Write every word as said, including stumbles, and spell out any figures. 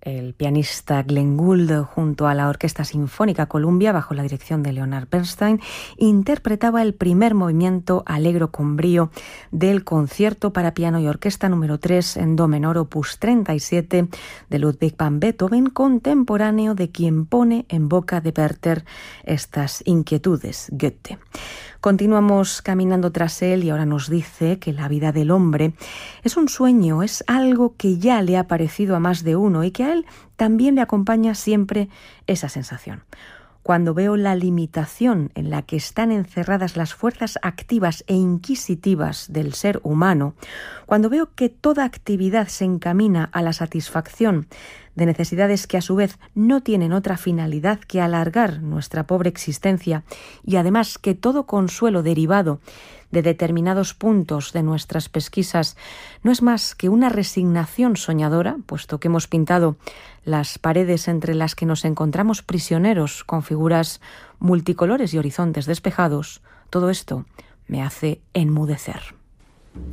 El pianista Glenn Gould, junto a la Orquesta Sinfónica Columbia, bajo la dirección de Leonard Bernstein, interpretaba el primer movimiento Allegro con brío del Concierto para piano y orquesta número tres en do menor, opus treinta y siete, de Ludwig van Beethoven, contemporáneo de quien pone en boca de Werther estas inquietudes, Goethe. Continuamos caminando tras él y ahora nos dice que la vida del hombre es un sueño, es algo que ya le ha parecido a más de uno y que a él también le acompaña siempre esa sensación. Cuando veo la limitación en la que están encerradas las fuerzas activas e inquisitivas del ser humano, cuando veo que toda actividad se encamina a la satisfacción de necesidades que a su vez no tienen otra finalidad que alargar nuestra pobre existencia y además que todo consuelo derivado de determinados puntos de nuestras pesquisas no es más que una resignación soñadora, puesto que hemos pintado las paredes entre las que nos encontramos prisioneros con figuras multicolores y horizontes despejados, todo esto me hace enmudecer.